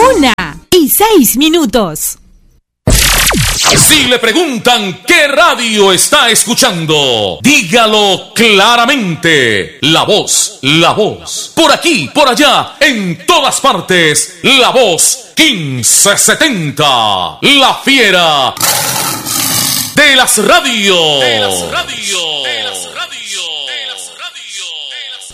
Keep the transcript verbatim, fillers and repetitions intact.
Una y seis minutos. Si le preguntan qué radio está escuchando, dígalo claramente. La Voz, La Voz. Por aquí, por allá, en todas partes. La Voz quince setenta. La fiera de las radios. De las radios. De las radios.